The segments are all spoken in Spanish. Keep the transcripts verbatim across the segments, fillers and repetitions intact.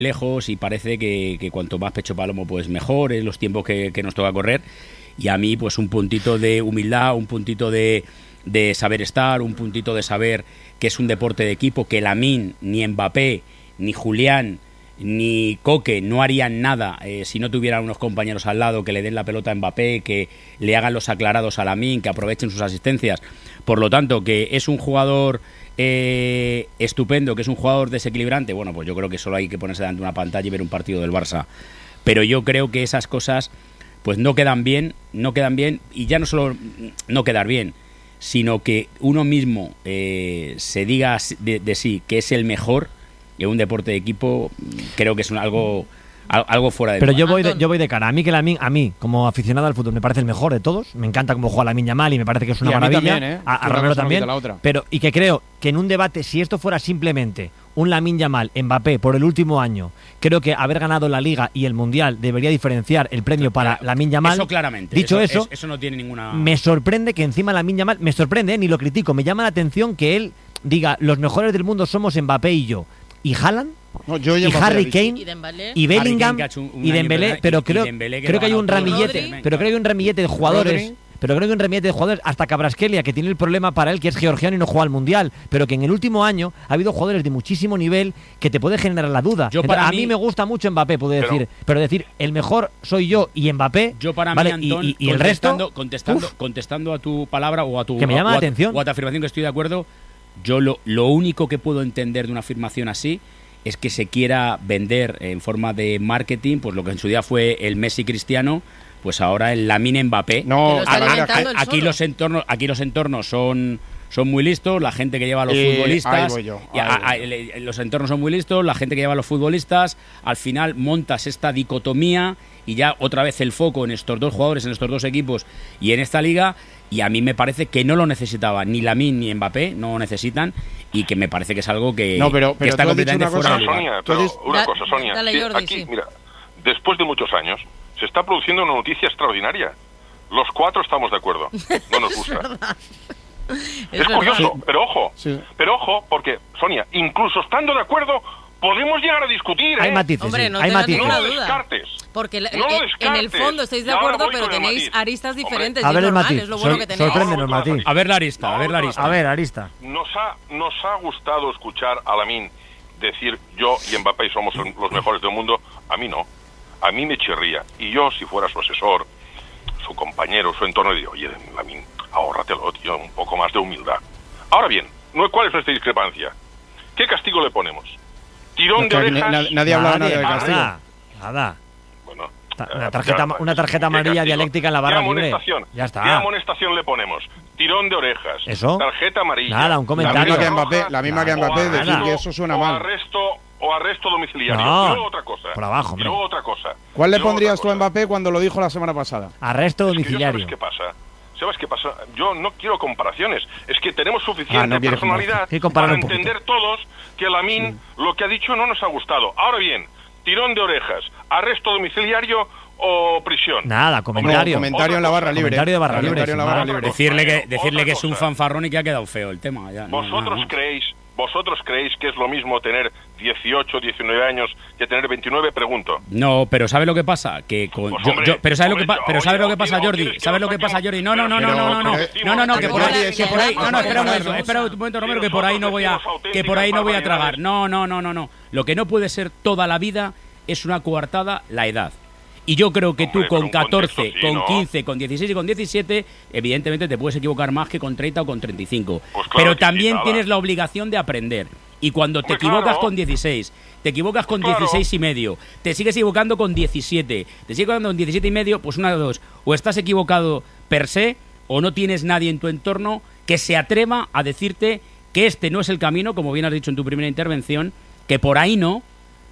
lejos y parece que, que cuanto más pecho palomo pues mejor, es los tiempos que, que nos toca correr, y a mí pues un puntito de humildad, un puntito de, de saber estar, un puntito de saber que es un deporte de equipo, que Lamine, ni Mbappé, ni Julián, ni Coque no harían nada eh, si no tuvieran unos compañeros al lado que le den la pelota a Mbappé, que le hagan los aclarados a Lamine, que aprovechen sus asistencias. Por lo tanto, que es un jugador eh, estupendo, que es un jugador desequilibrante, bueno, pues yo creo que solo hay que ponerse delante de una pantalla y ver un partido del Barça. Pero yo creo que esas cosas pues no quedan bien, no quedan bien, y ya no solo no quedar bien, sino que uno mismo eh, se diga de, de sí que es el mejor en un deporte de equipo. Creo que es un, algo algo fuera de Pero yo voy de, yo voy de cara. A mí que Lamine, a mí como aficionado al fútbol me parece el mejor de todos. Me encanta cómo juega Lamine Yamal y me parece que es una y a maravilla. Mí también, ¿eh? A, a Romero también. Pero y que creo que en un debate, si esto fuera simplemente un Lamine Yamal, Mbappé por el último año, creo que haber ganado la Liga y el Mundial debería diferenciar el premio para claro, Lamine Yamal. Eso claramente. Dicho eso, eso, es, eso no tiene ninguna. Me sorprende que encima Lamine Yamal, me sorprende, ¿eh? Ni lo critico, me llama la atención que él diga los mejores del mundo somos Mbappé y yo. ¿Y Haaland? No, yo y, y Harry Kane y, Dembélé. y Bellingham un, un y Dembélé, pero y, creo, y Dembélé que creo que hay un ramillete, Rodri. pero creo que hay un ramillete de jugadores, Rodri. pero creo que hay un ramillete de jugadores hasta Kvaratskhelia, que tiene el problema para él que es georgiano y no juega al Mundial, pero que en el último año ha habido jugadores de muchísimo nivel que te puede generar la duda. Yo Entonces, para a mí, mí me gusta mucho Mbappé, puedo pero, decir, pero decir el mejor soy yo y Mbappé, yo para ¿vale? mí, Antón, y, y, y el resto contestando, uf, contestando a tu palabra o a tu que me llama o la a, atención o a tu afirmación, que estoy de acuerdo. Yo lo, lo único que puedo entender de una afirmación así es que se quiera vender en forma de marketing, pues lo que en su día fue el Messi Cristiano, pues ahora el Lamine Mbappé. No, está alimentando él aquí solo. los entornos, aquí los entornos son son muy listos, la gente que lleva a los Eh, futbolistas, ahí voy yo, y ahí a- voy a- yo. le- los entornos son muy listos, la gente que lleva a los futbolistas, al final montas esta dicotomía y ya otra vez el foco en estos dos jugadores, en estos dos equipos y en esta liga. Y a mí me parece que no lo necesitaba ni Lamine ni Mbappé, no lo necesitan, y que me parece que es algo que, No, pero- que pero está tú has dicho completamente una fuera cosa, de lugar. Sonia, Tú pero dices- una Da- cosa, Sonia. dale, sí, Jordi, aquí, sí. mira, después de muchos años, se está produciendo una noticia extraordinaria. Los cuatro estamos de acuerdo. No nos gusta. Es Es verdad. curioso, pero ojo, Sí. pero ojo, porque, Sonia, incluso estando de acuerdo, podemos llegar a discutir, ¿eh? hay matices, Hombre, sí, no hay tengas matices. No ninguna lo duda. descartes. Porque la- No lo eh, en el descartes. fondo estáis de Y ahora acuerdo, voy pero con el tenéis matiz. aristas Hombre, diferentes. A y ver es el normal, matiz, es lo bueno sor- que tenéis. sorpréndenos, Ahora voy con el Mati. A ver la arista, a Ahora ver la voy con el arista. A ver, Arista. Nos ha, nos ha gustado escuchar a Lamine decir yo y Mbappé somos los mejores del mundo. A mí no. A mí me chirría. Y yo, si fuera su asesor, su compañero, su entorno, diría, oye, Lamine, ahórratelo, tío, un poco más de humildad. Ahora bien, ¿no? ¿Cuál es nuestra discrepancia? ¿Qué castigo le ponemos? ¿Tirón No, de que na- orejas? nadie habla nada de nada, castigo. nada. Bueno, Ta- eh, una tarjeta- ya, una tarjeta ¿qué amarilla castigo? dialéctica en la barra ¿Qué libre. amonestación? Ya está. ¿Qué amonestación le ponemos? Tirón de orejas. ¿Eso? Tarjeta amarilla. Nada, un La comentario. misma que Mbappé, la misma que O Mbappé arresto- decir que eso suena o mal. Arresto, o arresto domiciliario. No, y luego otra cosa. por abajo, Y hombre. luego otra cosa. ¿Cuál Y le luego pondrías otra tú a cosa. Mbappé cuando lo dijo la semana pasada? Arresto Es que yo, domiciliario. ¿sabes qué pasa? ¿Sabes qué pasa? Yo no quiero comparaciones. Es que tenemos suficiente Ah, no quieres personalidad Sí, comparar para un poquito. entender todos que Lamine lo que ha dicho no nos ha gustado. Ahora bien, tirón de orejas, arresto domiciliario o prisión. Nada, comentario. No, comentario en la barra libre. Comentario de barra libre, Comentario en la sin barra más. libre. Decirle que, Bueno, decirle otra que es un cosa. fanfarrón y que ha quedado feo el tema. Ya, no, ¿Vosotros no, no. creéis, vosotros creéis que es lo mismo tener dieciocho, diecinueve años que tener veintinueve? Pregunto. No, pero ¿sabes lo que pasa? Que con, Pues, yo- hombre, yo- pero ¿sabes lo que hombre, pa- pero oye, ¿sabes lo que o pasa, quieres- o Jordi? quieres que ¿Sabes lo lo que pasa, saquemos? Jordi? No, no, no, Pero- no, no, no, no. pero- No, no, no, que pero- por ahí, pero- que por ahí, no, no, espera un momento, pero- espera un momento, Romero, que por ahí no voy a, que por ahí no voy a tragar. No, no, no, no, no. Lo que no puede ser toda la vida es una coartada la edad. Y yo creo que tú Hombre, con pero un contexto catorce, sí, con ¿no? quince, con dieciséis y con diecisiete, evidentemente te puedes equivocar más que con treinta o con treinta y cinco. Pues claro Pero que sí, también nada. tienes la obligación de aprender. Y cuando te Hombre, equivocas claro. con dieciséis, te equivocas con Pues claro. dieciséis y medio, te sigues equivocando con diecisiete, te sigues equivocando con diecisiete y medio, pues una de dos. O estás equivocado per se, o no tienes nadie en tu entorno que se atreva a decirte que este no es el camino, como bien has dicho en tu primera intervención, que por ahí no,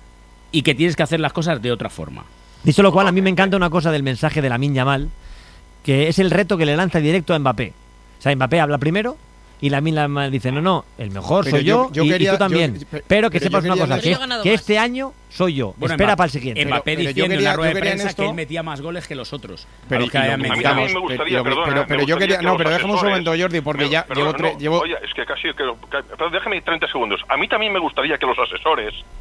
y que tienes que hacer las cosas de otra forma. Dicho lo cual, a mí me encanta una cosa del mensaje de Lamine Yamal, que es el reto que le lanza directo a Mbappé. O sea, Mbappé habla primero y Lamine Yamal dice, no, no, el mejor Pero soy yo, yo- yo y, y quería- tú también. yo- pe- pero que pero sepas yo una quería cosa, decir- que, Pero yo he ganado que más. este año soy yo. Bueno, Espera Mbappé- para el siguiente. Mbappé Pero- pero yo diciendo en quería- la rueda yo de quería en prensa esto- que él metía más goles que los otros. Pero a los que y lo hayan que metido. A mí comentamos, me gustaría, pero- perdona, pero- me pero yo gustaría quería- que no, los pero déjame un asesores- momento, Jordi, porque me- ya perdona, llevo tre- no, llevo- Oye, es que casi... Que, que- pero déjame treinta segundos. A mí también me gustaría que los asesores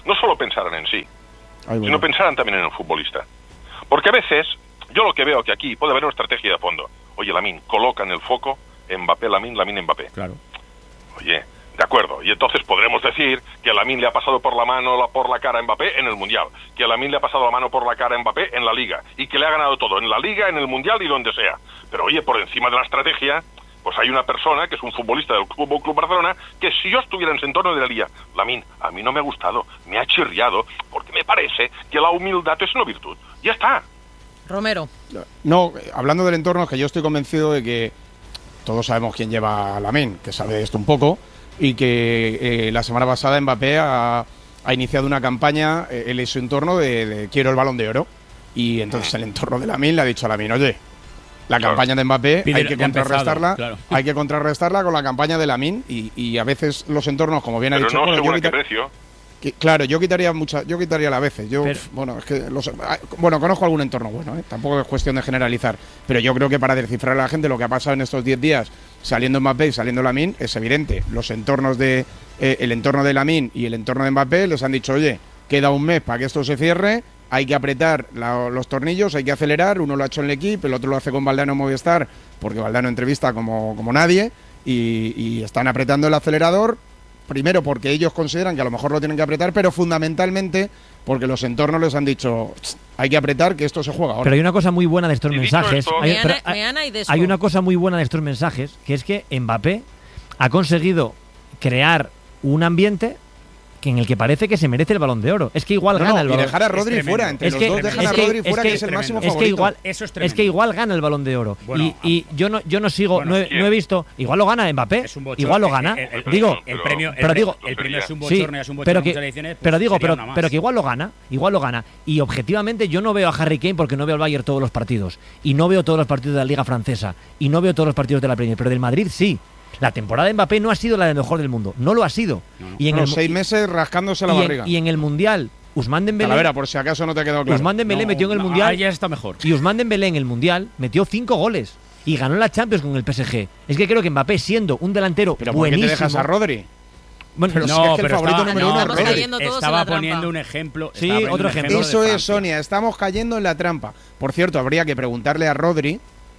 no solo pensaran en sí, Ay, bueno. sino pensaran también en el futbolista. Porque a veces, yo lo que veo que aquí puede haber una estrategia de fondo. Oye, Lamine, colocan el foco, Mbappé, Lamine, Lamine, Mbappé. Claro. Oye, de acuerdo, y entonces podremos decir que a Lamine le ha pasado por la mano, la, por la cara a Mbappé en el Mundial, que a Lamine le ha pasado la mano por la cara a Mbappé en la Liga, y que le ha ganado todo, en la Liga, en el Mundial y donde sea. Pero oye, por encima de la estrategia, pues hay una persona que es un futbolista del Club, Club Barcelona, que si yo estuviera en ese entorno diría, Lamine, a mí no me ha gustado, me ha chirriado, porque me parece que la humildad es una virtud. Ya está. Romero. No, hablando del entorno, que yo estoy convencido de que todos sabemos quién lleva a Lamine, que sabe esto un poco, y que eh, la semana pasada Mbappé ha, ha iniciado una campaña eh, en su entorno de, de quiero el Balón de Oro, y entonces el entorno de Lamine le ha dicho a Lamine, oye, la Claro. campaña de Mbappé Pide- hay que ya ha contrarrestarla, empezado, claro. hay que contrarrestarla con la campaña de Lamine, y, y a veces los entornos, como bien ha Pero dicho, no bueno, según yo a qué quita- precio. que- claro, yo quitaría mucha, yo quitaría la veces. Yo, Pero- bueno, es que los, ah, bueno, conozco algún entorno bueno, ¿eh? Tampoco es cuestión de generalizar, pero yo creo que para descifrar a la gente lo que ha pasado en estos diez días, saliendo Mbappé y saliendo Lamine, es evidente. Los entornos de eh, el entorno de Lamine y el entorno de Mbappé les han dicho, oye, queda un mes para que esto se cierre, hay que apretar la- los tornillos, hay que acelerar. Uno lo ha hecho en el equipo, el otro lo hace con Valdano en Movistar, porque Valdano entrevista como, como nadie, y, y están apretando el acelerador. Primero porque ellos consideran que a lo mejor lo tienen que apretar, pero fundamentalmente porque los entornos les han dicho, hay que apretar, que esto se juega ahora. Pero hay una cosa muy buena de estos Y dicho mensajes. esto- hay, Meana- pero hay- Meana y Desco. hay una cosa muy buena de estos mensajes, que es que Mbappé ha conseguido crear un ambiente que en el que parece que se merece el Balón de Oro. Es que igual No, gana no, el y Balón. dejar a Rodri tremendo. fuera, entre Es los que- dos es dejan a que- Rodri es fuera, que- que es el tremendo. máximo Es que favorito. igual, Eso es es tremendo. que igual gana el Balón de Oro. Bueno, y, y yo no yo no sigo, Bueno, no, he, ¿quién? no he visto. Igual lo gana Mbappé. Es un bochorno. Igual lo gana. El, el- digo, el premio, el pero pre- digo, el premio es un sí, bochorno, y es un bochorno pero en que, muchas ediciones, pues pero digo, sería pero, una más. pero que igual lo gana, igual lo gana. Y objetivamente yo no veo a Harry Kane porque no veo al Bayern todos los partidos. Y no veo todos los partidos de la Liga Francesa. Y no veo todos los partidos de la Premier. Pero del Madrid sí. La temporada de Mbappé no ha sido la de mejor del mundo. No lo ha sido. No, no. Y en Bueno, el, seis meses rascándose la y en- barriga. y en el Mundial, Ousmane Dembélé, Calavera, por si acaso no te ha quedado claro. Ousmane Dembélé No, metió en el no, Mundial. ahí ya está mejor. Y Ousmane Dembélé en el Mundial metió cinco goles y ganó la Champions con el P S G. Es que creo que Mbappé, siendo un delantero Pero ¿por qué buenísimo, te dejas a Rodri? bueno, Pero no, si es que el pero favorito estaba, número uno es Estamos Rodri. cayendo todos en estaba la trampa. poniendo un ejemplo. Sí, estaba poniendo otro un ejemplo. de Eso es, Francia. Sonia, estamos cayendo en la trampa. Por cierto, habría que preguntarle a Rodri,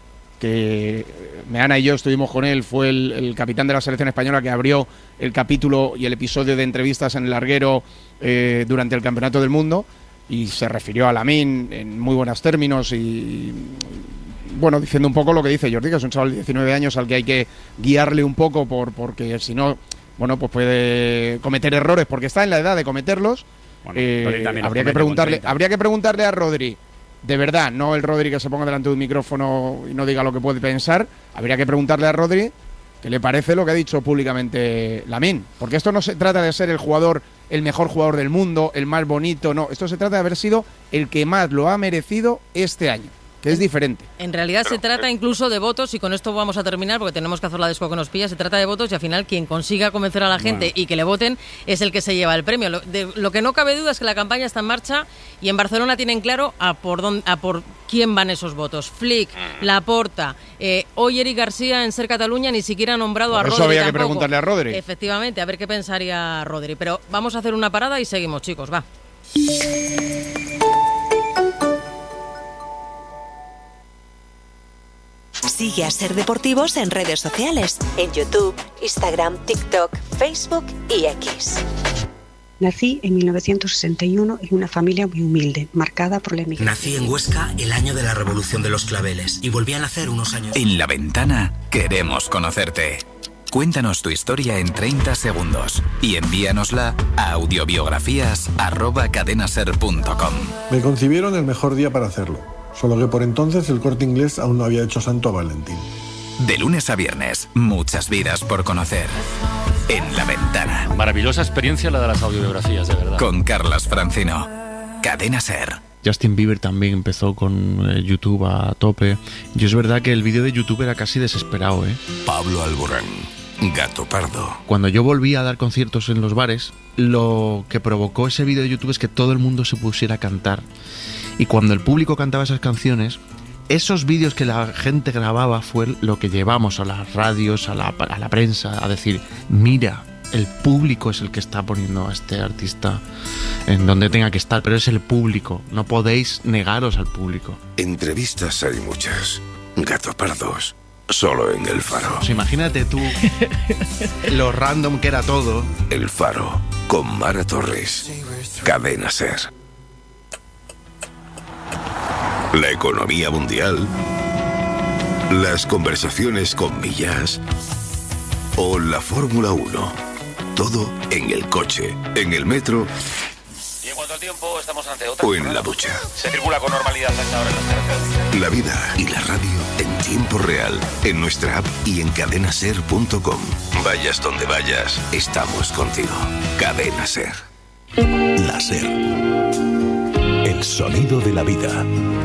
que Meana y yo estuvimos con él, fue el, el capitán de la selección española que abrió el capítulo y el episodio de entrevistas en el larguero eh, durante el Campeonato del Mundo, y se refirió a Lamine en muy buenos términos y, bueno, diciendo un poco lo que dice Jordi, que es un chaval de diecinueve años al que hay que guiarle un poco por porque si no, bueno, pues puede cometer errores porque está en la edad de cometerlos. Bueno, Eh, Rodri también los habría que comete con preguntarle, treinta. habría que preguntarle a Rodri, de verdad, no el Rodri que se ponga delante de un micrófono y no diga lo que puede pensar. Habría que preguntarle a Rodri qué le parece lo que ha dicho públicamente Lamine, porque esto no se trata de ser el jugador, el mejor jugador del mundo, el más bonito, no, esto se trata de haber sido el que más lo ha merecido este año, que es diferente. En realidad Pero, se trata eh, incluso de votos, y con esto vamos a terminar porque tenemos que hacer la desco que nos pilla. Se trata de votos y al final quien consiga convencer a la gente Bueno. y que le voten es el que se lleva el premio. Lo, de, lo que no cabe duda es que la campaña está en marcha y en Barcelona tienen claro a por dónde, a por quién van esos votos. Flick, Laporta, eh, hoy Eric García en Ser Cataluña ni siquiera ha nombrado Por a eso Rodri había que tampoco. preguntarle a Rodri. Efectivamente, a ver qué pensaría Rodri. Pero vamos a hacer una parada y seguimos, chicos, va. Sigue a Ser Deportivos en redes sociales, en YouTube, Instagram, TikTok, Facebook y X. Nací en mil novecientos sesenta y uno en una familia muy humilde, marcada por la emigración. Nací en Huesca el año de la Revolución de los Claveles y volví a nacer unos años. En La Ventana queremos conocerte. Cuéntanos tu historia en treinta segundos y envíanosla a audiobiografías arroba cadenaser punto com. Me concibieron el mejor día para hacerlo, solo que por entonces el Corte Inglés aún no había hecho santo a Valentín. De lunes a viernes, muchas vidas por conocer. En La Ventana. Maravillosa experiencia la de las audiobiografías, de verdad. Con Carlas Francino. Cadena Ser. Justin Bieber también empezó con eh, YouTube a tope. Y es verdad que el vídeo de YouTube era casi desesperado, ¿eh? Pablo Alborán. Gato Pardo. Cuando yo volví a dar conciertos en los bares, lo que provocó ese vídeo de YouTube es que todo el mundo se pusiera a cantar. Y cuando el público cantaba esas canciones, esos vídeos que la gente grababa fue lo que llevamos a las radios, a la, a la prensa, a decir, mira, el público es el que está poniendo a este artista en donde tenga que estar, pero es el público, no podéis negaros al público. Entrevistas hay muchas, gato pardos, solo en El Faro. Pues imagínate tú lo random que era todo. El Faro, con Mara Torres, Cadena SER. La economía mundial, las conversaciones con Millas o la Fórmula uno. Todo en el coche, en el metro y en cuanto al tiempo estamos ante otra o en la ducha. Se circula con normalidad hasta ahora en las carreteras. La vida y la radio en tiempo real, en nuestra app y en cadena ser punto com. Vayas donde vayas, estamos contigo. Cadena SER. La SER. El sonido de la vida.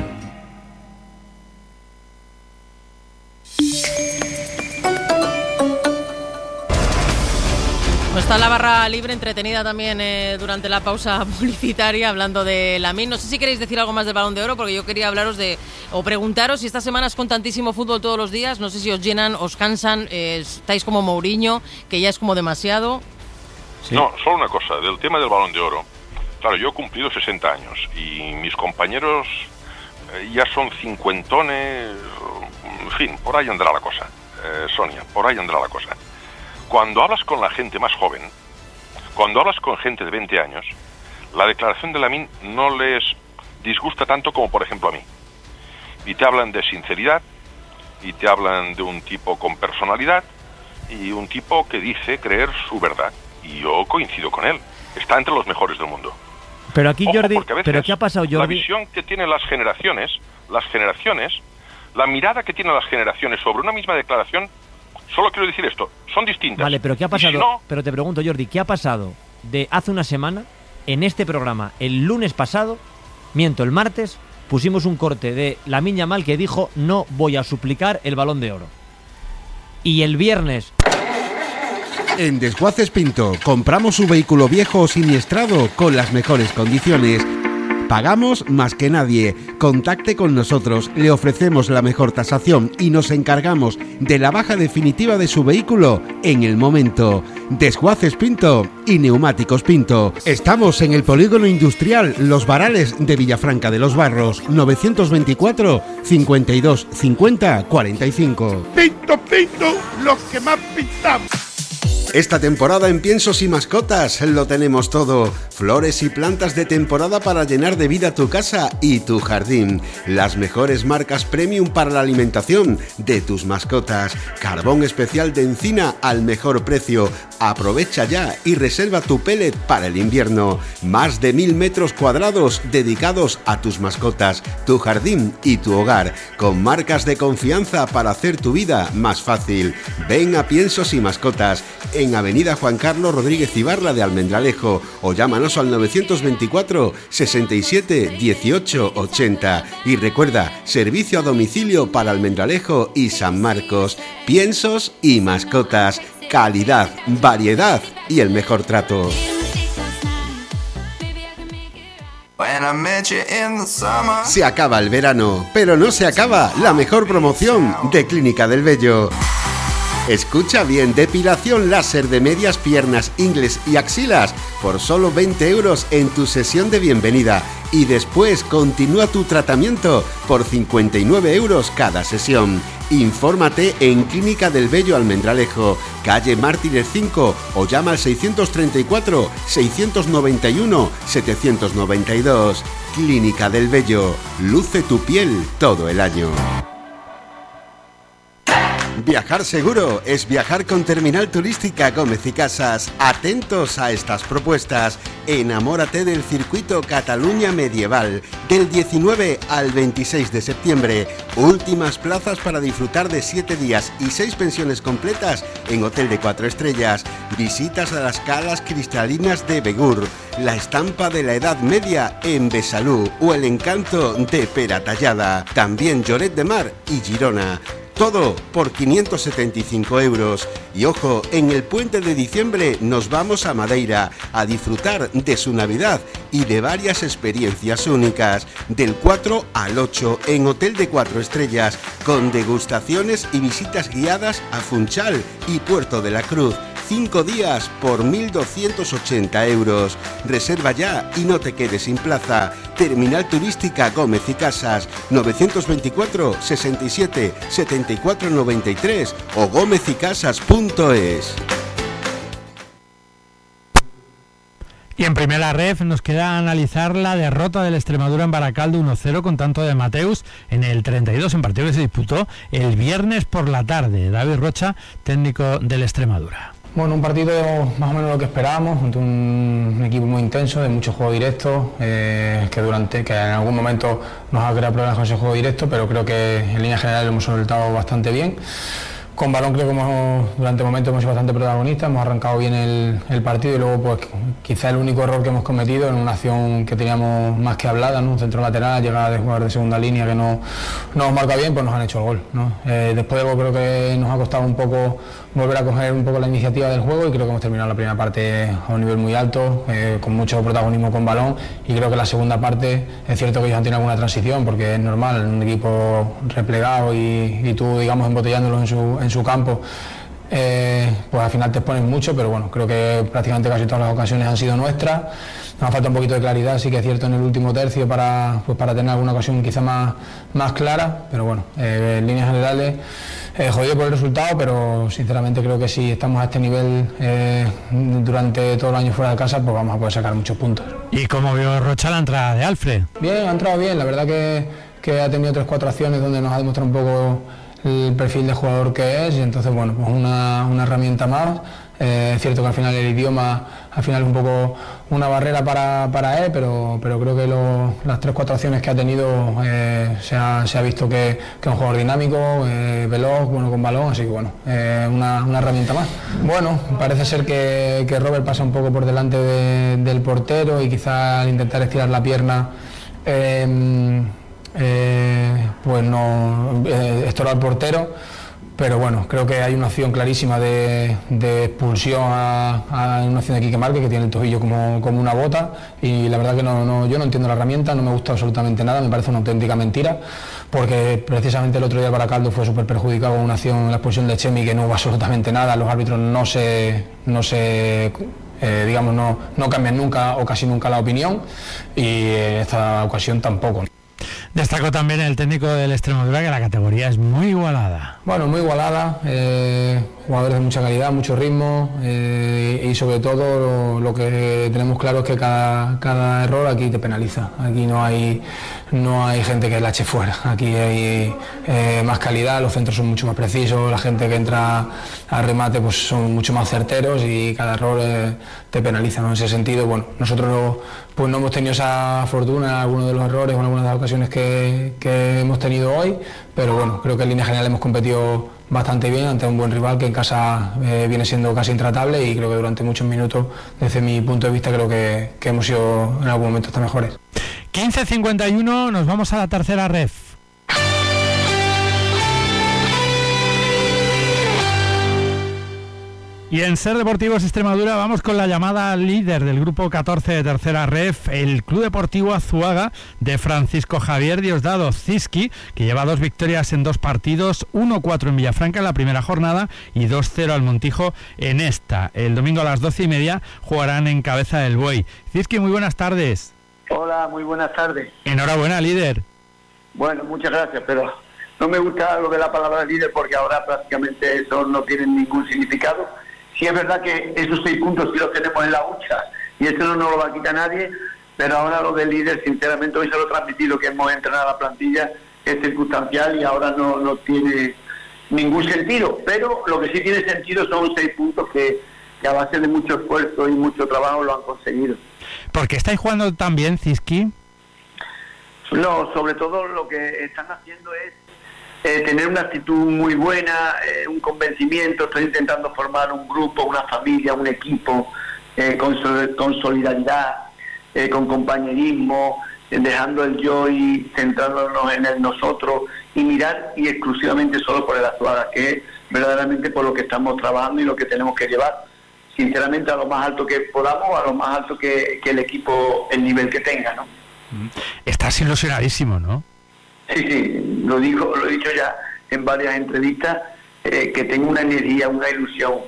Pues está la barra libre entretenida también eh, durante la pausa publicitaria hablando de Lamine. No sé si queréis decir algo más del Balón de Oro, porque yo quería hablaros de, o preguntaros si estas semanas con tantísimo fútbol todos los días, no sé si os llenan, os cansan, eh, estáis como Mourinho, que ya es como demasiado. Sí. No, solo una cosa, del tema del Balón de Oro. Claro, yo he cumplido sesenta años y mis compañeros eh, ya son cincuentones, en fin, por ahí andará la cosa. Eh, Sonia, por ahí andará la cosa. Cuando hablas con la gente más joven, cuando hablas con gente de veinte años, la declaración de Lamine no les disgusta tanto como, por ejemplo, a mí. Y te hablan de sinceridad, y te hablan de un tipo con personalidad, y un tipo que dice creer su verdad. Y yo coincido con él. Está entre los mejores del mundo. Pero aquí, Ojo, Jordi, porque a veces ¿pero qué ha pasado, Jordi? La visión que tienen las generaciones, las generaciones, la mirada que tienen las generaciones sobre una misma declaración, solo quiero decir esto, son distintas. Vale, pero ¿qué ha pasado? Si no, pero te pregunto, Jordi, ¿qué ha pasado de hace una semana en este programa? El lunes pasado, miento, el martes, pusimos un corte de Lamine Yamal que dijo no voy a suplicar el Balón de Oro. Y el viernes... En Desguaces Pinto compramos su vehículo viejo o siniestrado con las mejores condiciones. Pagamos más que nadie. Contacte con nosotros, le ofrecemos la mejor tasación y nos encargamos de la baja definitiva de su vehículo en el momento. Desguaces Pinto y Neumáticos Pinto. Estamos en el Polígono Industrial Los Varales de Villafranca de los Barros, novecientos veinticuatro, cincuenta y dos, cincuenta, cuarenta y cinco. Pinto, Pinto, los que más pintamos. Esta temporada en Piensos y Mascotas lo tenemos todo. Flores y plantas de temporada para llenar de vida tu casa y tu jardín. Las mejores marcas premium para la alimentación de tus mascotas. Carbón especial de encina al mejor precio. Aprovecha ya y reserva tu pellet para el invierno. Más de mil metros cuadrados dedicados a tus mascotas, tu jardín y tu hogar. Con marcas de confianza para hacer tu vida más fácil. Ven a Piensos y Mascotas en Avenida Juan Carlos Rodríguez Ibarra de Almendralejo o llámanos al novecientos veinticuatro, sesenta y siete, dieciocho, ochenta. Y recuerda, servicio a domicilio para Almendralejo y San Marcos. Piensos y Mascotas. Calidad, variedad y el mejor trato. Se acaba el verano, pero no se acaba la mejor promoción de Clínica del Vello. Escucha bien, depilación láser de medias, piernas, ingles y axilas por solo veinte euros en tu sesión de bienvenida y después continúa tu tratamiento por cincuenta y nueve euros cada sesión. Infórmate en Clínica del Vello Almendralejo, calle Mártires cinco o llama al seiscientos treinta y cuatro, seiscientos noventa y uno, setecientos noventa y dos. Clínica del Vello, luce tu piel todo el año. Viajar seguro es viajar con Terminal Turística Gómez y Casas. Atentos a estas propuestas. Enamórate del circuito Cataluña Medieval del diecinueve al veintiséis de septiembre. Últimas plazas para disfrutar de siete días y seis pensiones completas en hotel de cuatro estrellas. Visitas a las calas cristalinas de Begur, la estampa de la Edad Media en Besalú o el encanto de Peratallada. También Lloret de Mar y Girona. Todo por quinientos setenta y cinco euros. Y ojo, en el puente de diciembre nos vamos a Madeira a disfrutar de su Navidad y de varias experiencias únicas. Del cuatro al ocho en Hotel de cuatro estrellas, con degustaciones y visitas guiadas a Funchal y Puerto de la Cruz. cinco días por mil doscientos ochenta euros. Reserva ya y no te quedes sin plaza. Terminal Turística Gómez y Casas, novecientos veinticuatro, sesenta y siete, setenta y cuatro noventa y tres o gómez y casas punto es. Y en primera ref nos queda analizar la derrota del Extremadura en Baracaldo uno cero con tanto de Mateus en el treinta y dos, en partido que se disputó el viernes por la tarde. David Rocha, técnico del Extremadura. Bueno, un partido más o menos lo que esperábamos, ante un, un equipo muy intenso, de mucho juego directo, eh, que durante que en algún momento nos ha creado problemas con ese juego directo, pero creo que en línea general lo hemos soltado bastante bien. Con balón creo que hemos, durante momentos hemos sido bastante protagonistas, hemos arrancado bien el, el partido y luego pues quizá el único error que hemos cometido en una acción que teníamos más que hablada, ¿no? Un centro lateral, llegada de jugador de segunda línea que no, no nos marca bien, pues nos han hecho el gol, ¿no? Eh, después de luego creo que nos ha costado un poco volver a coger un poco la iniciativa del juego y creo que hemos terminado la primera parte a un nivel muy alto, eh, con mucho protagonismo con balón, y creo que la segunda parte es cierto que ellos han tenido alguna transición porque es normal, un equipo replegado y, y tú digamos embotellándolos en su, en su campo, eh, pues al final te expones mucho, pero bueno, creo que prácticamente casi todas las ocasiones han sido nuestras. Nos falta un poquito de claridad, sí que es cierto, en el último tercio para, pues para tener alguna ocasión quizá más, más clara, pero bueno, eh, en líneas generales eh, jodido por el resultado, pero sinceramente creo que si estamos a este nivel eh, durante todo el año fuera de casa, pues vamos a poder sacar muchos puntos. ¿Y cómo vio Rocha la entrada de Alfred? Bien, ha entrado bien, la verdad que, que ha tenido tres cuatro acciones donde nos ha demostrado un poco el perfil de jugador que es, y entonces bueno, pues una, una herramienta más. Eh, es cierto que al final el idioma al final es un poco una barrera para, para él, pero, pero creo que lo, las tres cuatro acciones que ha tenido eh, se, ha, se ha visto que, que es un jugador dinámico, eh, veloz, bueno con balón, así que bueno, eh, una, una herramienta más. Bueno, parece ser que, que Robert pasa un poco por delante de, del portero y quizá al intentar estirar la pierna eh, eh, pues no eh, estorba al portero. Pero bueno, creo que hay una acción clarísima de, de expulsión a, a una acción de Quique Márquez, que tiene el tobillo como, como una bota, y la verdad que no, no, yo no entiendo la herramienta, no me gusta absolutamente nada, me parece una auténtica mentira, porque precisamente el otro día el Baracaldo fue súper perjudicado con una acción, la expulsión de Chemi, que no hubo absolutamente nada, los árbitros no se... No se eh, digamos, no, no cambian nunca o casi nunca la opinión, y en esta ocasión tampoco. Destacó también el técnico del Extremadura que la categoría es muy igualada. Bueno, muy igualada, eh, jugadores de mucha calidad, mucho ritmo, eh, y sobre todo lo, lo que tenemos claro es que cada, cada error aquí te penaliza. Aquí no hay, no hay gente que la eche fuera, aquí hay eh, más calidad, los centros son mucho más precisos, la gente que entra al remate pues son mucho más certeros y cada error eh, te penaliza, ¿no? En ese sentido, bueno, nosotros no, pues no hemos tenido esa fortuna en algunos de los errores o en algunas de las ocasiones que, que hemos tenido hoy, pero bueno, creo que en línea general hemos competido bastante bien ante un buen rival que en casa eh, viene siendo casi intratable, y creo que durante muchos minutos, desde mi punto de vista, creo que, que hemos sido en algún momento hasta mejores. quince cincuenta y uno, nos vamos a la tercera ref. Y en Ser Deportivos Extremadura vamos con la llamada líder del grupo catorce de tercera ref, el Club Deportivo Azuaga de Francisco Javier Diosdado Ziski, que lleva dos victorias en dos partidos, uno cuatro en Villafranca en la primera jornada y dos cero al Montijo en esta. El domingo a las doce y media jugarán en Cabeza del Buey. Ziski, muy buenas tardes. Hola, muy buenas tardes. Enhorabuena, líder. Bueno, muchas gracias, pero no me gusta lo de la palabra líder porque ahora prácticamente eso no tiene ningún significado. Sí es verdad que esos seis puntos sí los tenemos en la hucha y eso no nos lo va a quitar nadie, pero ahora lo del líder, sinceramente, hoy se lo he transmitido que hemos entrenado a la plantilla, es circunstancial y ahora no, no tiene ningún sentido, pero lo que sí tiene sentido son seis puntos que, que a base de mucho esfuerzo y mucho trabajo lo han conseguido. ¿Por qué estáis jugando tan bien, Ziski? No, sobre todo lo que están haciendo es Eh, tener una actitud muy buena, eh, un convencimiento, estoy intentando formar un grupo, una familia, un equipo eh, con, con solidaridad, eh, con compañerismo, eh, dejando el yo y centrándonos en el nosotros y mirar y exclusivamente solo por el Azuaga, que es verdaderamente por lo que estamos trabajando y lo que tenemos que llevar, sinceramente, a lo más alto que podamos, a lo más alto que, que el equipo, el nivel que tenga, ¿no? Estás ilusionadísimo, ¿no? Sí, sí, lo digo, lo he dicho ya en varias entrevistas, eh, que tengo una energía, una ilusión,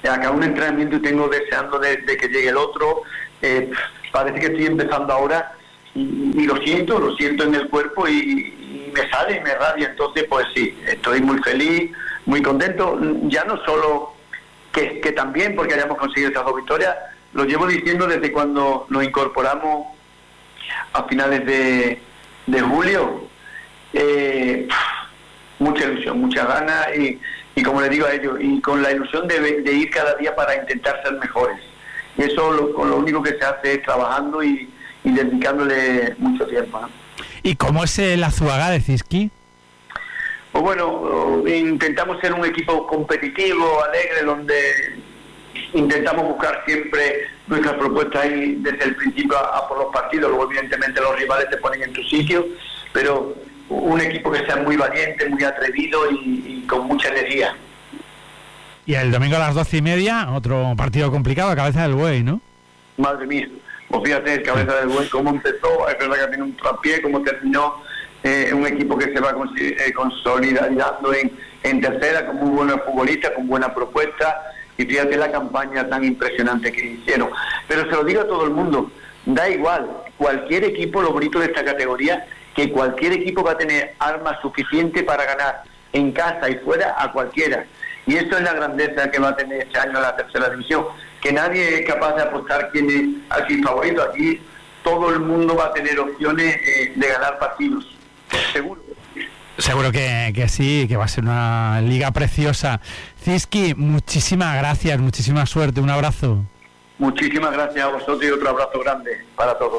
acabo un entrenamiento y tengo deseando de, de que llegue el otro. Eh, parece que estoy empezando ahora y, y lo siento, lo siento en el cuerpo y, y me sale y me rabia. Entonces, pues sí, estoy muy feliz, muy contento. Ya no solo que, que también porque hayamos conseguido estas dos victorias, lo llevo diciendo desde cuando nos incorporamos a finales de, de julio. Eh, mucha ilusión, muchas ganas y, y como les digo a ellos, y con la ilusión de, de ir cada día para intentar ser mejores. Y eso lo, con lo único que se hace es trabajando y, y dedicándole mucho tiempo, ¿no? ¿Y cómo es el Azuaga de Cizki? Pues bueno, intentamos ser un equipo competitivo, alegre, donde intentamos buscar siempre nuestras propuestas y desde el principio a, a por los partidos. Luego evidentemente los rivales te ponen en tu sitio, pero un equipo que sea muy valiente, muy atrevido y, y con mucha energía. Y el domingo a las doce y media, otro partido complicado, a Cabeza del Buey, ¿no? Madre mía, pues fíjate, Cabeza del Buey, cómo empezó, es verdad que tiene un traspié, cómo terminó, eh, un equipo que se va eh, consolidando en, en tercera, con muy buenos futbolistas, con buena propuesta, y fíjate la campaña tan impresionante que hicieron. Pero se lo digo a todo el mundo, da igual, cualquier equipo, lo bonito de esta categoría, que cualquier equipo va a tener armas suficientes para ganar en casa y fuera a cualquiera. Y eso es la grandeza que va a tener este año la tercera división, que nadie es capaz de apostar quién es aquí favorito. Aquí todo el mundo va a tener opciones eh, de ganar partidos, seguro. Seguro que, que sí, que va a ser una liga preciosa. Cizki, muchísimas gracias, muchísima suerte, un abrazo. Muchísimas gracias a vosotros y otro abrazo grande para todos.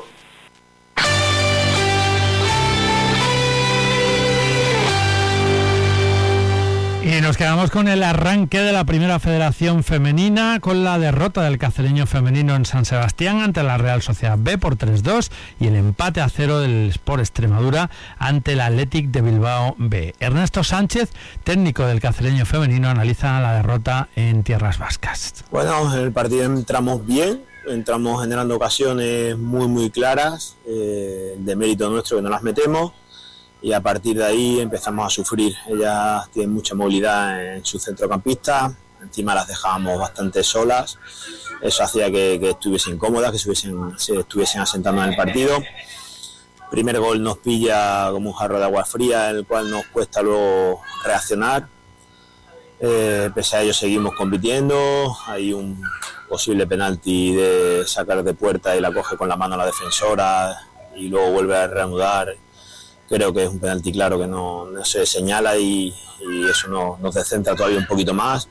Y nos quedamos con el arranque de la Primera Federación Femenina, con la derrota del Cacereño femenino en San Sebastián ante la Real Sociedad B por tres dos y el empate a cero del Sport Extremadura ante el Athletic de Bilbao B. Ernesto Sánchez, técnico del Cacereño femenino, analiza la derrota en tierras vascas. Bueno, en el partido entramos bien, entramos generando ocasiones muy muy claras, eh, de mérito nuestro que no las metemos. Y a partir de ahí empezamos a sufrir. Ellas tienen mucha movilidad en su centrocampista, encima las dejábamos bastante solas, eso hacía que, que estuviesen cómodas, que estuviesen, se estuviesen asentando en el partido. Primer gol nos pilla como un jarro de agua fría, en el cual nos cuesta luego reaccionar. Eh, pese a ello seguimos compitiendo, hay un posible penalti de sacar de puerta y la coge con la mano la defensora y luego vuelve a reanudar. Creo que es un penalti claro que no, no se señala y, y eso no, nos descentra todavía un poquito más.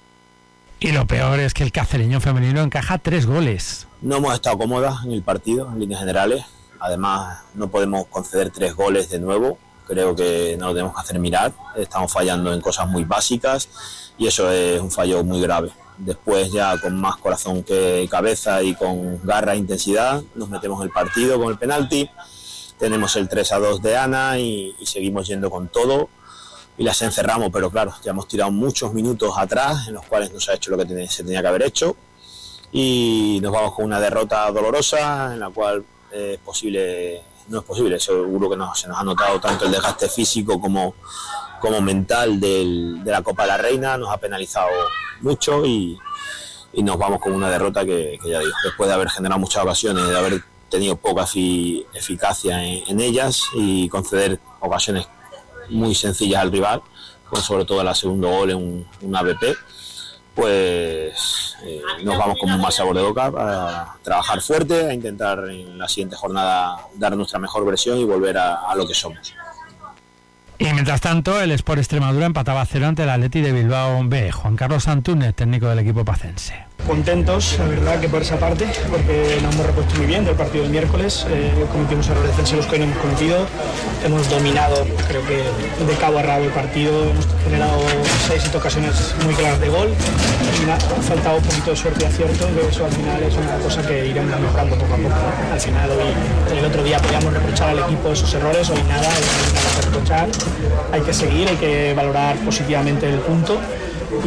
Y lo peor es que el Cacereño femenino encaja tres goles. No hemos estado cómodas en el partido, en líneas generales. Además, no podemos conceder tres goles de nuevo. Creo que no lo tenemos que hacer mirar. Estamos fallando en cosas muy básicas y eso es un fallo muy grave. Después, ya con más corazón que cabeza y con garra e intensidad, nos metemos en el partido con el penalti. Tenemos el tres a dos de Ana y, y seguimos yendo con todo y las encerramos, pero claro, ya hemos tirado muchos minutos atrás en los cuales no se ha hecho lo que tiene, se tenía que haber hecho y nos vamos con una derrota dolorosa en la cual es posible, no es posible, seguro que no, se nos ha notado tanto el desgaste físico como, como mental del, de la Copa de la Reina, nos ha penalizado mucho y, y nos vamos con una derrota que, que ya digo, después de haber generado muchas ocasiones, de haber tenido poca fi- eficacia en, en ellas y conceder ocasiones muy sencillas al rival, con sobre todo el segundo gol en un, un A B P, pues eh, nos vamos con un mal sabor de boca para trabajar fuerte, a intentar en la siguiente jornada dar nuestra mejor versión y volver a, a lo que somos. Y mientras tanto, el Sport Extremadura empataba a cero ante el Athletic de Bilbao B. Juan Carlos Antúnez, técnico del equipo pacense. Contentos, la verdad, que por esa parte, porque nos hemos repuesto muy bien del partido del miércoles, eh, cometimos errores defensivos que hoy no hemos cometido, hemos dominado, creo que de cabo a rabo el partido, hemos generado seis siete ocasiones muy claras de gol, y ha faltado un poquito de suerte y acierto, y eso al final es una cosa que iremos mejorando poco a poco. Al final, hoy, el otro día podíamos reprochar al equipo esos errores, hoy nada, hoy no hay nada que reprochar, hay que seguir, hay que valorar positivamente el punto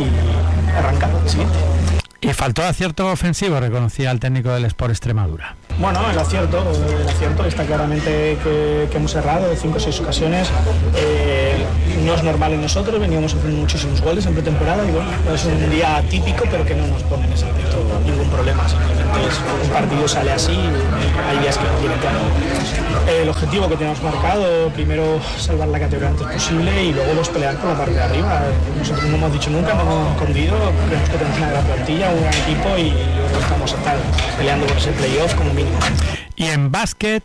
y arrancar, siguiente. Y faltó acierto ofensivo, reconocía el técnico del Sport Extremadura. Bueno, el acierto, el acierto está claramente que, que hemos errado de cinco o seis ocasiones. Eh, no es normal en nosotros, veníamos haciendo muchísimos goles en pretemporada y bueno, es un día típico, pero que no nos pone en ese aspecto ningún problema. Simplemente es, un partido sale así y hay días que no tiene claro. Eh, el objetivo que tenemos marcado, primero salvar la categoría antes posible y luego pues, pelear por la parte de arriba. Nosotros no hemos dicho nunca, no hemos escondido, creemos que tenemos una gran plantilla, un gran equipo y estamos a estar peleando por ese playoff como mínimo. Y en básquet,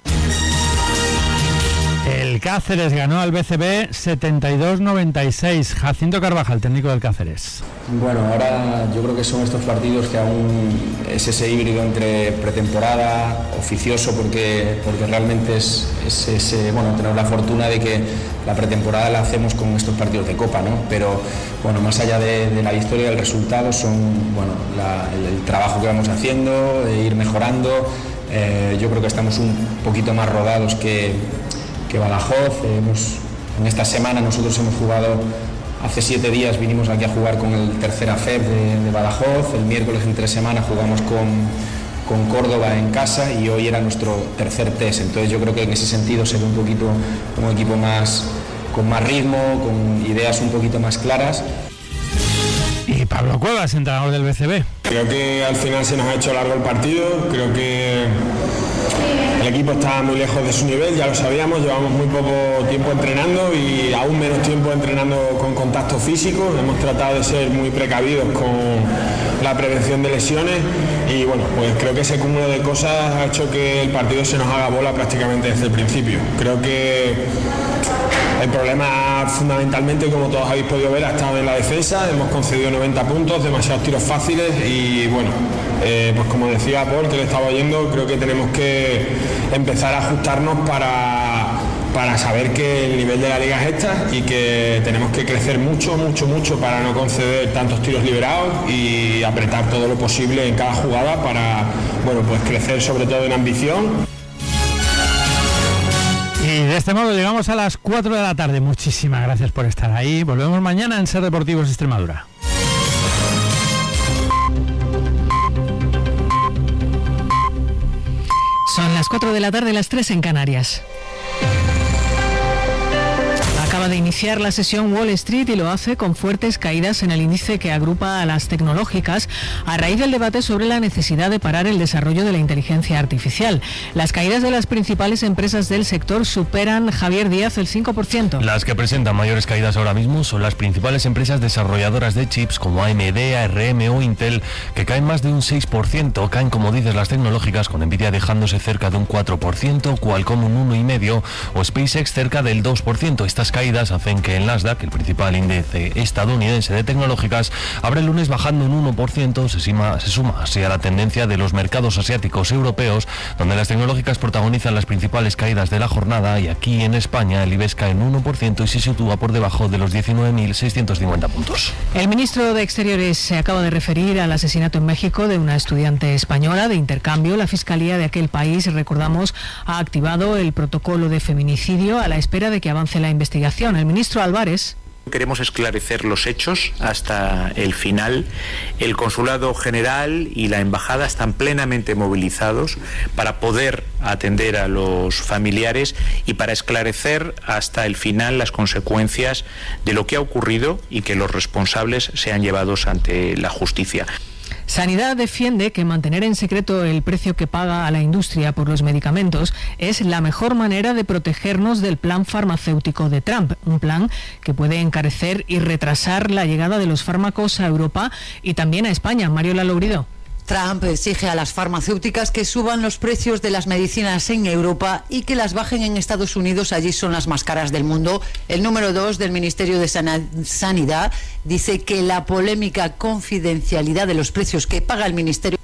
el Cáceres ganó al B C B setenta y dos noventa y seis. Jacinto Carvajal, técnico del Cáceres. Bueno, ahora yo creo que son estos partidos que aún es ese híbrido entre pretemporada, oficioso, porque, porque realmente es, es ese, bueno, tener la fortuna de que la pretemporada la hacemos con estos partidos de Copa, ¿no? Pero bueno, más allá de, de la victoria, del resultado, son bueno, la, el, el trabajo que vamos haciendo, de ir mejorando. Eh, yo creo que estamos un poquito más rodados que, que Badajoz. Eh, hemos, en esta semana nosotros hemos jugado, hace siete días vinimos aquí a jugar con el tercer A F E B de, de Badajoz, el miércoles en tres semanas jugamos con, con Córdoba en casa y hoy era nuestro tercer test. Entonces yo creo que en ese sentido se ve un poquito como un equipo más, con más ritmo, con ideas un poquito más claras. Y Pablo Cuevas, entrenador del B C B. Creo que al final se nos ha hecho largo el partido, creo que el equipo está muy lejos de su nivel, ya lo sabíamos, llevamos muy poco tiempo entrenando y aún menos tiempo entrenando con contacto físico. Hemos tratado de ser muy precavidos con la prevención de lesiones y bueno, pues creo que ese cúmulo de cosas ha hecho que el partido se nos haga bola prácticamente desde el principio. Creo que el problema fundamentalmente, como todos habéis podido ver, ha estado en la defensa. Hemos concedido noventa puntos, demasiados tiros fáciles y bueno, eh, pues como decía Paul, que le estaba oyendo, creo que tenemos que empezar a ajustarnos para, para saber que el nivel de la liga es esta y que tenemos que crecer mucho, mucho, mucho para no conceder tantos tiros liberados y apretar todo lo posible en cada jugada para, bueno, pues crecer sobre todo en ambición. Y de este modo llegamos a las cuatro de la tarde. Muchísimas gracias por estar ahí. Volvemos mañana en Ser Deportivos Extremadura. Son las cuatro de la tarde, las tres en Canarias. Acaba de iniciar la sesión Wall Street y lo hace con fuertes caídas en el índice que agrupa a las tecnológicas a raíz del debate sobre la necesidad de parar el desarrollo de la inteligencia artificial. Las caídas de las principales empresas del sector superan, Javier Díaz, el cinco por ciento. Las que presentan mayores caídas ahora mismo son las principales empresas desarrolladoras de chips como A M D, A R M o Intel, que caen más de un seis por ciento. Caen, como dices, las tecnológicas, con Nvidia dejándose cerca de un cuatro por ciento, Qualcomm un uno coma cinco por ciento o SpaceX cerca del dos por ciento. Estas caídas hacen que el Nasdaq, el principal índice estadounidense de tecnológicas, abre el lunes bajando un uno por ciento, se suma, se suma así a la tendencia de los mercados asiáticos y europeos, donde las tecnológicas protagonizan las principales caídas de la jornada, y aquí en España el IBEX cae en un uno por ciento y se sitúa por debajo de los diecinueve mil seiscientos cincuenta puntos. El ministro de Exteriores se acaba de referir al asesinato en México de una estudiante española de intercambio. La Fiscalía de aquel país, recordamos, ha activado el protocolo de feminicidio a la espera de que avance la investigación. El ministro Álvarez. Queremos esclarecer los hechos hasta el final. El Consulado General y la Embajada están plenamente movilizados para poder atender a los familiares y para esclarecer hasta el final las consecuencias de lo que ha ocurrido y que los responsables sean llevados ante la justicia. Sanidad defiende que mantener en secreto el precio que paga a la industria por los medicamentos es la mejor manera de protegernos del plan farmacéutico de Trump, un plan que puede encarecer y retrasar la llegada de los fármacos a Europa y también a España. Mariola Lourido. Trump exige a las farmacéuticas que suban los precios de las medicinas en Europa y que las bajen en Estados Unidos. Allí son las más caras del mundo. El número dos del Ministerio de Sanidad dice que la polémica confidencialidad de los precios que paga el Ministerio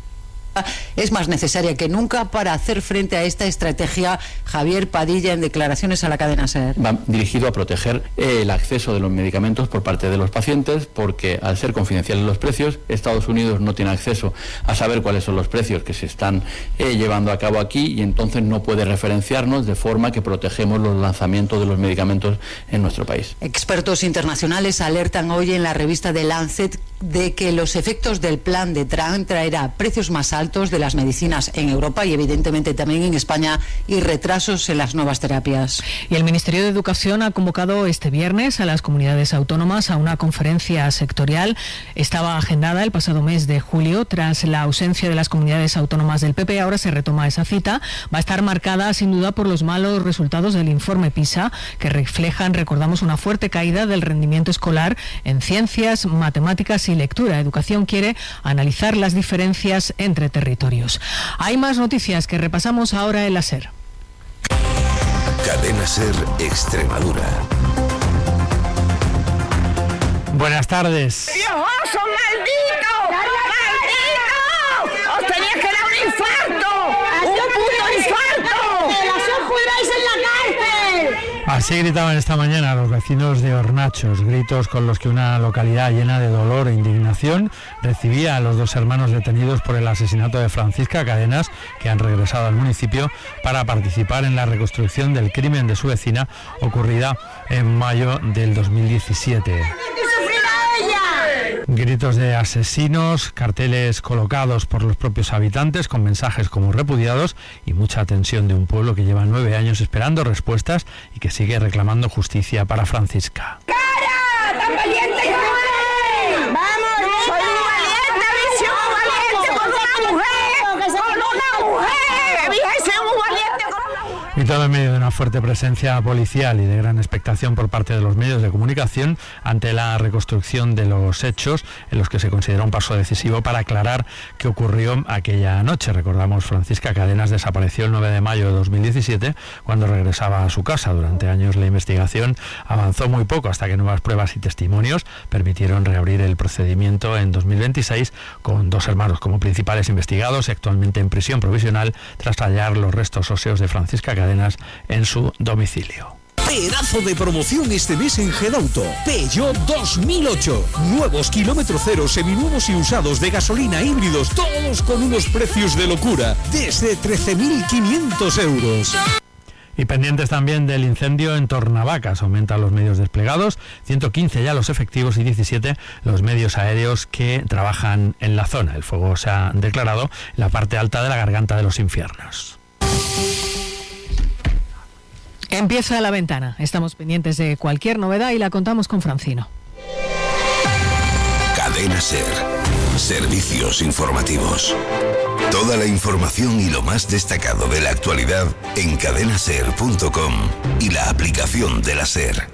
es más necesaria que nunca para hacer frente a esta estrategia. Javier Padilla, en declaraciones a la cadena SER. Va dirigido a proteger el acceso de los medicamentos por parte de los pacientes, porque al ser confidenciales los precios, Estados Unidos no tiene acceso a saber cuáles son los precios que se están eh, llevando a cabo aquí, y entonces no puede referenciarnos, de forma que protegemos los lanzamientos de los medicamentos en nuestro país. Expertos internacionales alertan hoy en la revista The Lancet de que los efectos del plan de Trump traerá precios más altos altos de las medicinas en Europa y evidentemente también en España, y retrasos en las nuevas terapias. Y el Ministerio de Educación ha convocado este viernes a las comunidades autónomas a una conferencia sectorial. Estaba agendada el pasado mes de julio. Tras la ausencia de las comunidades autónomas del P P, ahora se retoma esa cita. Va a estar marcada sin duda por los malos resultados del informe PISA, que reflejan, recordamos, una fuerte caída del rendimiento escolar en ciencias, matemáticas y lectura. Educación quiere analizar las diferencias entre territorios. Hay más noticias que repasamos ahora en la SER. Cadena SER Extremadura. Buenas tardes. ¡Viejoso maldito! ¡Maldito! ¡Os tenías que dar un infarto! ¡Un puto infarto! ¡Que los pudráis en la cárcel! Así gritaban esta mañana los vecinos de Hornachos, gritos con los que una localidad llena de dolor e indignación recibía a los dos hermanos detenidos por el asesinato de Francisca Cadenas, que han regresado al municipio para participar en la reconstrucción del crimen de su vecina ocurrida en mayo del dos mil diecisiete. Gritos de asesinos, carteles colocados por los propios habitantes con mensajes como repudiados y mucha tensión de un pueblo que lleva nueve años esperando respuestas y que sigue reclamando justicia para Francisca. ¡Cara! ¡Tan valiente como él! ¡Vamos! ¡Soy un valiente! ¡Soy un valiente con una mujer! ¡Con una mujer! ¡Fíjese, un valiente con una mujer! Y todo en medio de una fuerte presencia policial y de gran expectación por parte de los medios de comunicación ante la reconstrucción de los hechos en los que se considera un paso decisivo para aclarar qué ocurrió aquella noche. Recordamos, Francisca Cadenas desapareció el nueve de mayo de dos mil diecisiete cuando regresaba a su casa. Durante años la investigación avanzó muy poco hasta que nuevas pruebas y testimonios permitieron reabrir el procedimiento en dos mil veintiséis con dos hermanos como principales investigados y actualmente en prisión provisional tras hallar los restos óseos de Francisca Cadenas en su domicilio. Pedazo de promoción este mes en Gedauto. Peugeot dos mil ocho. Nuevos kilómetro cero, seminuevos y usados de gasolina híbridos, todos con unos precios de locura, desde trece mil quinientos euros. Y pendientes también del incendio en Tornavacas. Aumentan los medios desplegados, ciento quince ya los efectivos y diecisiete los medios aéreos que trabajan en la zona. El fuego se ha declarado en la parte alta de la Garganta de los Infiernos. Empieza La Ventana. Estamos pendientes de cualquier novedad y la contamos con Francino. Cadena SER. Servicios informativos. Toda la información y lo más destacado de la actualidad en cadena ser punto com y la aplicación de la SER.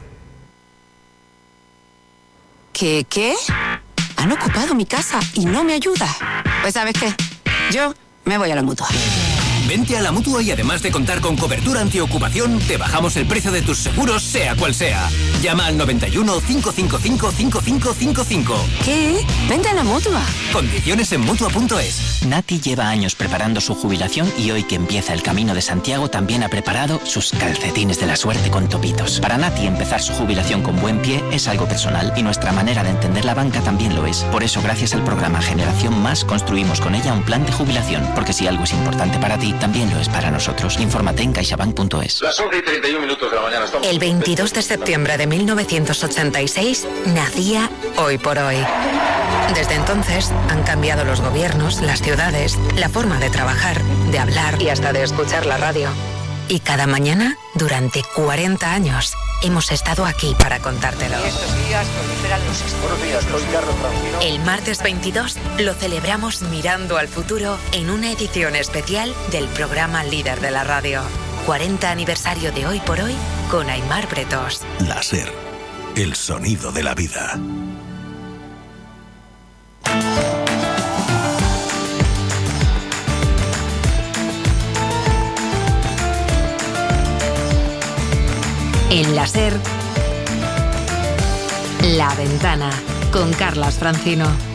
¿Qué, qué? Han ocupado mi casa y no me ayuda. Pues ¿sabes qué? Yo me voy a la Mutua. Vente a la Mutua y además de contar con cobertura antiocupación, te bajamos el precio de tus seguros, sea cual sea. Llama al noventa y uno, cinco cinco cinco, cinco cinco cinco cinco. ¿Qué? Vente a la Mutua. Condiciones en Mutua punto es. Nati lleva años preparando su jubilación y hoy que empieza el Camino de Santiago también ha preparado sus calcetines de la suerte con topitos. Para Nati empezar su jubilación con buen pie es algo personal y nuestra manera de entender la banca también lo es. Por eso, gracias al programa Generación Más, construimos con ella un plan de jubilación, porque si algo es importante para ti, también lo es para nosotros. Infórmate en caixabank punto es. Las once y treinta y un minutos de la mañana. Estamos... El veintidós de septiembre de mil novecientos ochenta y seis nacía Hoy por Hoy. Desde entonces han cambiado los gobiernos, las ciudades, la forma de trabajar, de hablar y hasta de escuchar la radio. Y cada mañana, durante cuarenta años, hemos estado aquí para contártelo. Estos días proliferan los estragos. Buenos días, soy Carlos Francino. El martes veintidós lo celebramos mirando al futuro en una edición especial del programa líder de la radio. cuarenta aniversario de Hoy por Hoy con Aimar Bretos. La SER, el sonido de la vida. En la SER, La Ventana, con Carlas Francino.